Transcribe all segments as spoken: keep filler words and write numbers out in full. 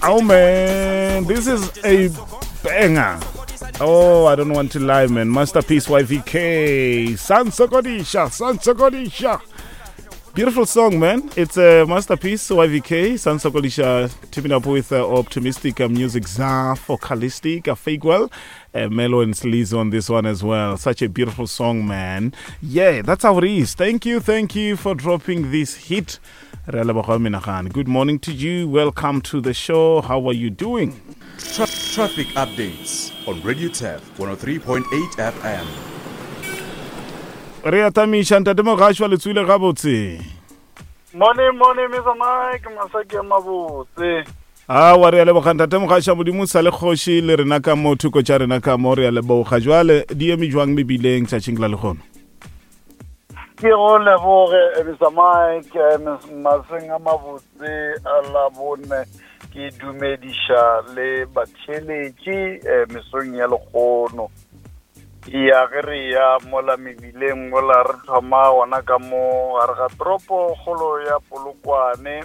Oh man, this is a banger. Oh, I don't want to lie, man. Masterpiece Y V K. Sansokodisha, Sansokodisha. Beautiful song, man. It's a masterpiece, Y V K. Sansokodisha teaming up with uh, Optimistic uh, Music Zaf, Vocalistic, uh, Fakewell, uh, Melo and Sleaze on this one as well. Such a beautiful song, man. Yeah, that's how it is. Thank you, thank you for dropping this hit. Good morning to you. Welcome to the show. How are you doing? Tra- traffic updates on Radio T E F one oh three point eight F M. Reatamisha ntate Mogashwa le tswile gabotse. Morning, morning, Mister Mike. Masaki mabotse. Ah, wa re le boganta ntate Mogashwa modimo sa le khoshi le rena ka motho ko tsa rena ka mo re le bo ga jwale di emi jwang mebileng tsa tshingla le gono. Ke go le boge Mister Mike masenga mabotse a la bone ke dumedisha le batheletši mesong ya lekgono ya gere ya mola mebileng mola re thoma gona ka mo gare ga tropo kgolo ya Polokwane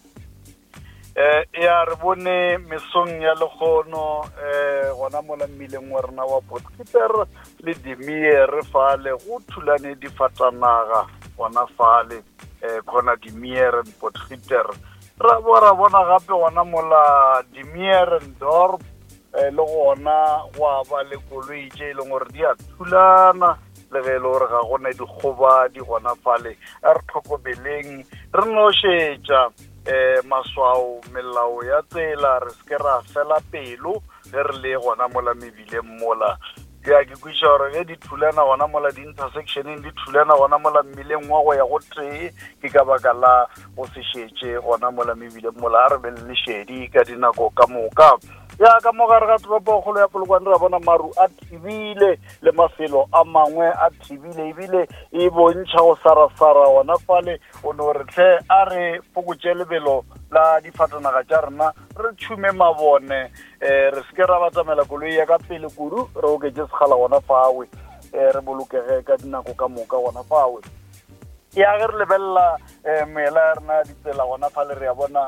eh ya re bone mesong ya lekgono eh gona mola mebileng wa rena wa Potgieter le Dimiere fale go thulane di fatanaga gona fale eh khona Dimiere Potgieter ra bona bona gape gona mola Dimiere Dorp eh le gona wa ba le koloi tše le gore di a thulana le ge le gore ga gona dikgoba di gona fale a re tlhokomeleng re nošetša eh maswao melao ya tsela re se ke ra fela pelo ge re le gona mola mebileng mola ya ke kwiša gore ge di thulana gona mola di-intersectioneng di thulana gona mola mmileng wa go ya go tee ke ka baka la go se šetše gona mola mebileng mola a re be le lešedi ka dinako ka moka ya ka mo gare ga toropokgolo ya Polokwane ra bona maru a thibile le mafelo a mangwe a thibile ebile e bontšha go sarasara gona fale o no re tle a re fokotše lebelo la difatanaga tša rena re tšhume mabone um re se ke ra batamela koloi ya ka pele kudu re oketše sekgala gona fawe um re bolokege ka dinako ka moka gona fawe ya ge re lebelela um moela ya rena ditsela gona fale re ya bona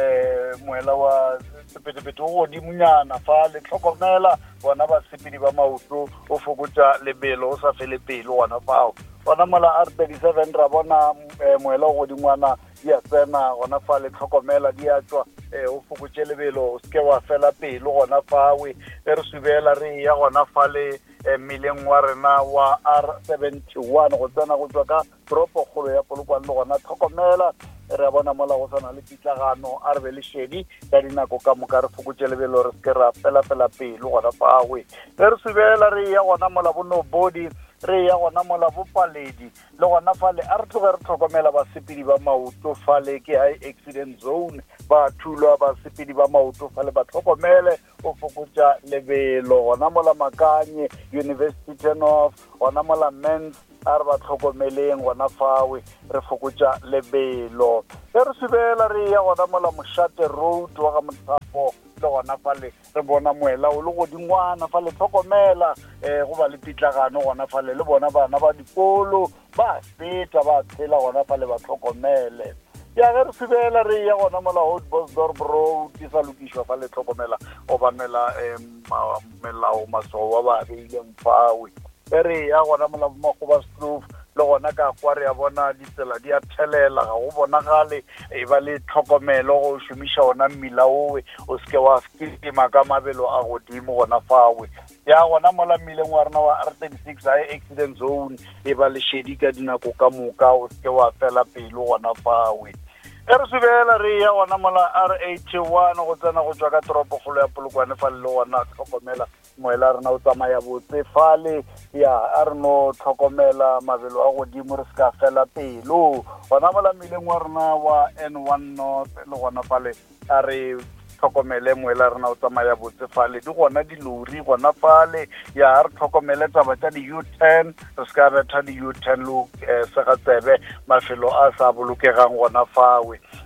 um moela wa sepetepete o godimonyana fa le tlhokomela bona basepedi ba maoto o fokotša lebelo o sa fele pelo gona fao gona mola R thirty-seven ra bona moela o godingwana di a tsena gona fa le tlhokomela di a tswa o fokotše lebelo o seke wa fela pelo gona fawe ge re subela re ya gona fa le mmileng wa rena wa R seventy-one go tsena go tswa ka toropokgolo ya Polokwane le gona tlhokomela re bona mola go sana le pitlagano a re be le šedi ka dinako ka moka re fokotše lebelo re se ra fela-fela pelo gona fawe ge re subela re ya gona mola bonobodi re ya gona mola bopaledi le gona fale a re tloge re tlhokomela basepedi ba maoto fale ke high accident zone ba thulwa basepedi ba maoto fale ba tlhokomele o fokotša lebelo gona mola Makanye University Turnoff gona mola Mens a re ba tlhokomeleng gona fawe re fokotša lebelo ge re subela re ya gona mola Moshate Road wa ga Mothapo le gona fale re bona moela o le godingwana fale tlhokomela um go ba le pitlagano gona fale le bona bana ba dikolo ba feta ba tshela gona fale ba tlhokomele ya ge re subela re ya gona mola Hotbosdorp Road di sa lokišwa fale tlhokomela go banela um melao maswao wa ba beileng fawe e re ya gona mola Magoba Stoof le gona ka kwa re ya bona ditsela di a thelela ga go bonagale e ba le tlhokomelo go šomiša gona mmila owe o seke wa kitima ka mabelo a godimo gona fawe ya gona mola mmileng wa rena wa R thirty-six high accident zone e ba le šedi ka dinako ka moka o seke wa fela pelo gona fawe e re subela re ya gona mola R eighty-one go tsena go tswa ka toropokgolo ya Polokwane fale le gona tlhokomela moela rena o tsamaya botse fale ya a re no tlhokomela mabelo a godimo re se ka fela pelo gona mola mmileng wa rena wa N one North le gona fale a re tlhokomele moela rena o tsamaya botse fale di gona dilori gona fale ya re tlhokomele taba tša di-U ten re se ka betha di-U ten lo sega tsebe mafelo a sa bolokegang gona fawe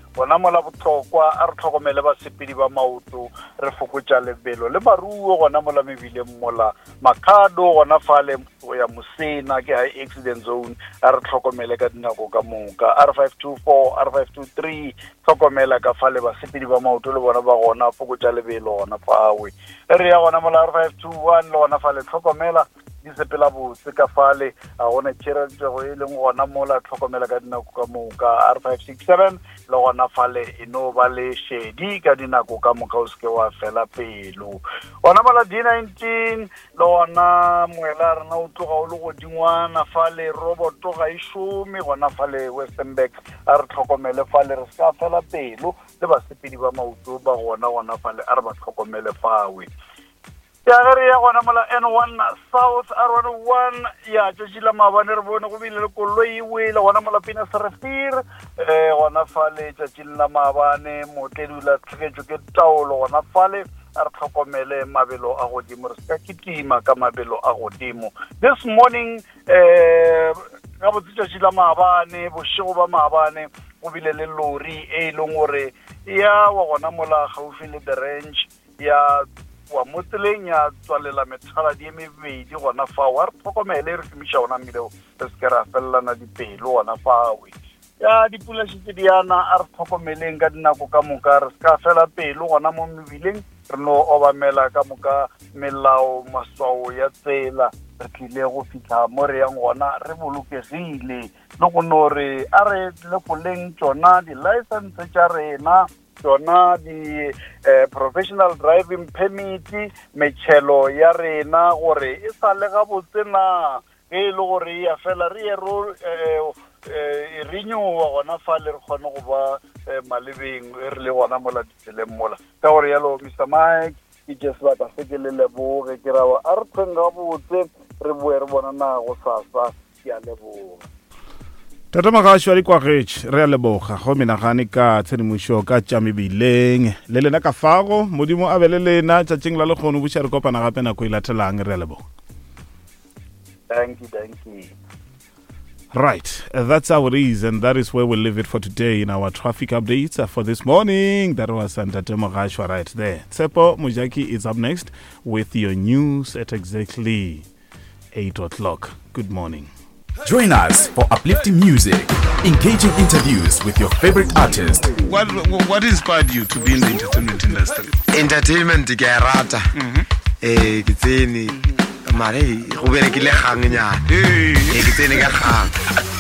gona mola botlhokwa a re tlhokomele basepedi ba maoto re fokotsa lebelo le baruo gona mola mebileng mola Makhado gona fale go ya Mosena ke high accident zone a re tlhokomele ka dinako ka moka R five two four R five two three tlhokomela ka fale basepedi ba maoto le bona ba gona fokotsa lebelo gona fawe re ya gona mola R five two one le gona fale tlhokomela di sepela botse ka fale a gona tshireletsego e leng gona mola tlhokomela ka dinako ka moka R five six seven le gona fale e no ba le shedi ka dinako ka moka o se ke wa fela pelo gona mola D nineteen le gona moela rena o tloga o le godingwana fale roboto ga ishome gona fale Westernburg a re tlhokomele fale re ska fela pelo le basepedi ba maoto ba gona gona fale a re ba tlhokomele fawe ya re ya gona mola N one South R one one ya tšatšila maabane re bone go bile le koloi e wele gona mola Pina Serefir eh gona fale tšatšila maabane motledi la tlheketšo ke taolo gona fale a re tlhokomele mabelo a godimo re ska kitima ka mabelo a godimo this morning eh ga botsitšatšila maabane bošego ba maabane go bile le lori e leng gore ya wa gona mola gaufi le the range ya wa motseleng ya tswalela methala di mebedi gona fa wa re tlhokomele re šomiša gona mmileo re se ke ra felelana dipelo gona fawe ya dipula šitse diana a re tlhokomeleng ka dinako ka moka re se ka fela pelo gona mo mebileng re no obamela ka moka melao maswao ya tsela re tlile go fitlha mo re yang gona re bolokegile le go no re a re lekoleng tsona di-license tša rena tsona di eh, professional driving permit metšhelo ya rena gore e sa le ga botsena e le gore ya fela re ye ro e renewa gona fa le re kgone go ba malebeng e re le gona mola ditseleng mola ka gore yalo Mister Mike ke just batla se ke le leboge ke ra a re tshweng ga botse re boe re bona na go sasa ke a leboga Tata Magašo a dikwagetše re a leboga go menagane ka tshedimošo ka tša mebileng le lena ka fago modimo a be le lena tšatšing la lekgono buša re kopana gape nako e latelang re a leboga thank you thank you Right, uh, that's how it is, and that is where we'll leave it for today in our traffic updates uh, for this morning. That was Tate Magašo right there. Tsepo Mojaki is up next with your news at exactly eight o'clock. Good morning. Join us for uplifting music, engaging interviews with your favorite artist. What what inspired you to be in the entertainment industry? Entertainment ke a rata. Eh ke tsene mare go berekile gang nyana. Eh ke tsene ka gang.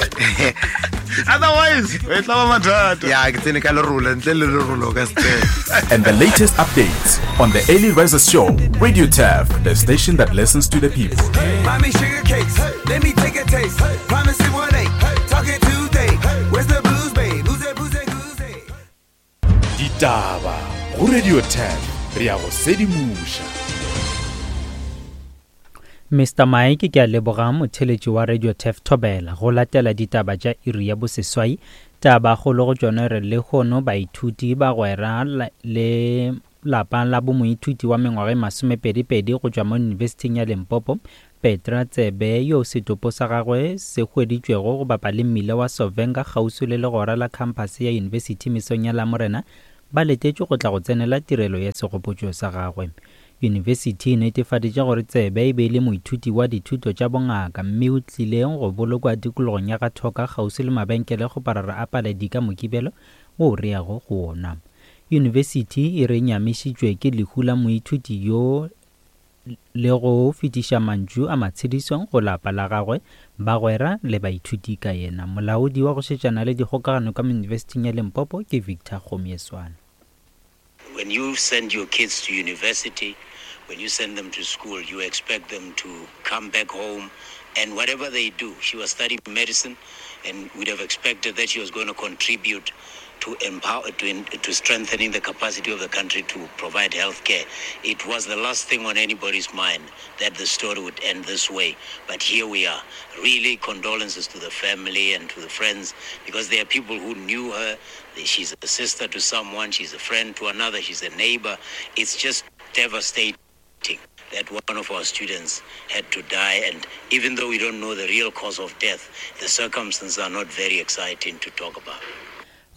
Otherwise, e tla ba mathata. Ya ke tsene ka le rula ntle le le rulo ka step. And the latest updates on the Early Risers Show, Radio T A F, the station that listens to the people. Mommy sugar cakes, let me take a taste. Promise it one day, talking Tuesday. Where's the blues, babe? Who's that, who's that, who's that? Ditaba go Radio T A F, re a go sedimusha. Mister Mike ke a leboga motheletši wa Radio T A F Thobela go latela ditaba tša iri ya boseswai taba go le go tšona re le gono baithuti ba gwera le lapa la bo moithuti wa mengwaga masomepedipedi go tšwa mo yunibesithing ya Limpopo Petra Tsebe yo setopo sa gagwe se hweditšwego go bapa le mmile wa Sovenga gausu le legora la campus ya University Mesong ya Lamorena ba letetšwe go tla go tsenela tirelo ya segopotšo sa gagwe. University e netefaditše gore Tsebe e be le moithuti wa dithuto tša bongaka mme o tlileng go bolokwa tikologong ya Gathoka gausi le mabenkele go parara a Paladika mokibelo o reago go ona. University e re nyamišitšwe ke lehu la moithuti yo le go fetiša mantšu a matshediso go lapa la gagwe ba gwera le baithuti ka yena. Molaodi wa go šetšana le dikgokagano ka University ya Limpopo ke Victor Khomieswana. When you send your kids to university, when you send them to school, you expect them to come back home and whatever they do. She was studying medicine and we'd have expected that she was going to contribute to empower, to, to strengthening the capacity of the country to provide health care. It was the last thing on anybody's mind that the story would end this way. But here we are. Really condolences to the family and to the friends, because there are people who knew her. She's a sister to someone, she's a friend to another, she's a neighbor. It's just devastating that one of our students had to die, and even though we don't know the real cause of death, the circumstances are not very exciting to talk about.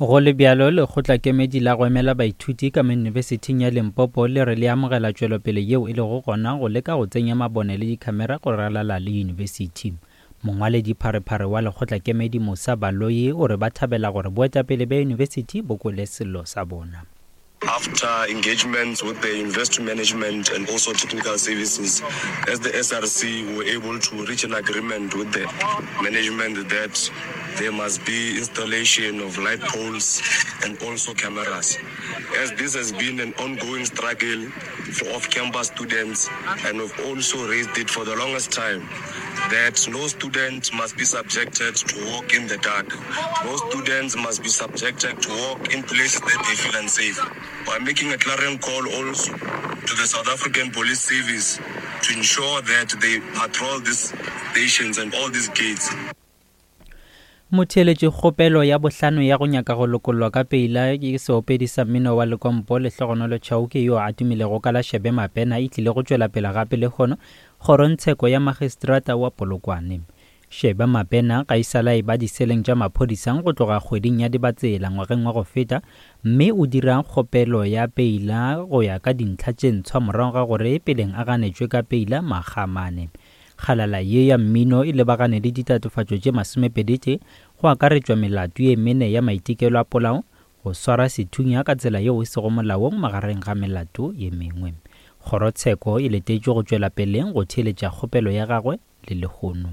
go le bjalo lekgotla kemedi la go emela baithuti ka yunibesithing ya Limpopo le re le amogela tšwelopele yeo e le go gona go leka go tsenya mabone le dikhamera go ralala le yunibesithi. Mongwaledi pharephare wa lekgotla kemedi Musa Baloyi o re ba thabela gore boetapele ba yunibesithi bo kwele sello sa bona. After engagements with the university management and also technical services, as the S R C, we were able to reach an agreement with the management that there must be installation of light poles and also cameras. As this has been an ongoing struggle for off-campus students, and we've also raised it for the longest time, that no student must be subjected to walk in the dark. No students must be subjected to walk in places that they feel unsafe. We're making a clarion call also to the South African Police Service to ensure that they patrol these stations and all these gates. Motheletše kgopelo ya bohlano ya go nyaka go lokolwa ka peila ke seopedi sa mmino wa Lekompo Lehlogonolo Chauke yo a tumilego ka la Shebe Mapena e tlile go tšwela pele gape le kgono kgorontsheko ya magistrata wa Polokwane. Shebe Mapena ga isala e ba diseleng tša maphodisang go tloga kgweding ya dibatsela ngwageng wa go feta, mme o dira kgopelo ya peila go ya ka dintlha tše ntshwa morago ga gore peleng a ganetšwe ka peila magamane. Kgalala ye ya mmino e lebagane le ditatofatšo tše masomepedite go akaretšwa melato ye mene ya maitekelo a polao go swara sethunya ka tsela yeo e sego molaong magareng ga melato ye mengwe. Kgorotsheko e letetšwe go tšwela peleng go theeletša kgopelo ya gagwe le lekgono.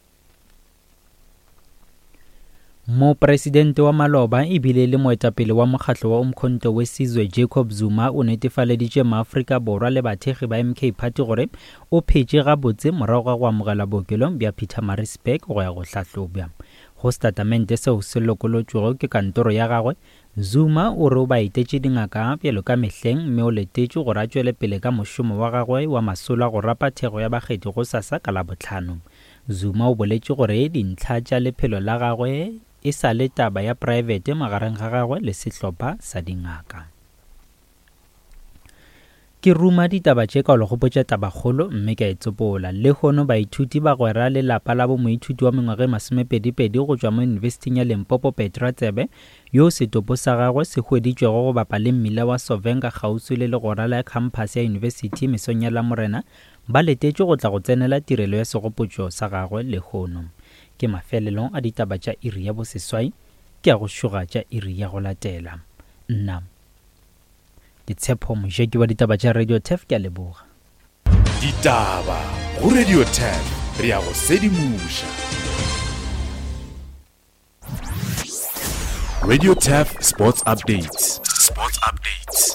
Mopresidente wa Maloba e bile le moetapele wa mokgatlo wa Umkhonto weSizwe Jacob Zuma o netefaleditše maAfrika Borwa le bathegi ba M K Party gore o phetše gabotse morago ga go amogela bookelong bja Pietermaritzburg go ya go hlahlobja. Go statement seo se lokolotšwego ke kantoro ya gagwe, Zuma o re o ba etetše dingaka bjalo ka mehleng mme o letetše gore a tšwele pele ka mošomo wa gagwe wa masola go rapa thego ya bakgethi go sasa ka la bohlano. Zuma o boletše gore dintlha tša lephelo la gagwe e sa le taba ya private magareng ga gagwe le sehlopha sa dingaka. Ke ruma ditaba tše ka lo gopotša tabakgolo mme ka etsopola le kgono baithuti ba gwera le lapa la bo moithuti wa mengwage masomepedipedi go tšwa mo yunibesithing ya Limpopo Petra Tsebe yo setopo sa gagwe se hweditšwego go bapa le mmila wa Sovenga kgauswi le legora la campus ya yunibesithi mesong ya Lamorena ba letetšwe go tla go tsenela tirelo ya segopotšo sa gagwe le kgono. Ke mafelelong a ditaba tša iri ya boseswai ke a go šoga tša iri ya go latela. Nna Ditshepo Mojeki wa ditaba tša Radio Tef ke a leboga. Ditaba go Radio Tef re a go sedimuša. Radio Tef Sports Updates. Sports Updates.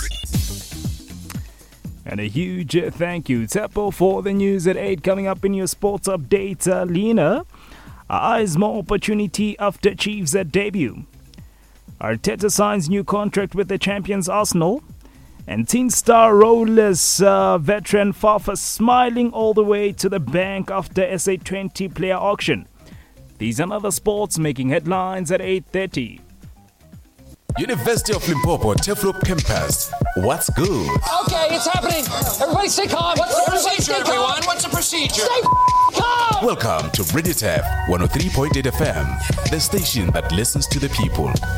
And a huge thank you, Tsepo, for the news at eight. Coming up in your sports update, uh, Lena eyes more opportunity after Chiefs at debut. Arteta signs new contract with the champions Arsenal. And Teen Star Rollers uh, veteran Fafa smiling all the way to the bank after S A twenty player auction. These and other sports making headlines at eight thirty. University of Limpopo Teflop Campus. What's good? Okay, it's happening. Everybody stay calm. What's the procedure, everyone? What's the procedure? Stay calm. Welcome to Radio Tef one oh three point eight F M, the station that listens to the people.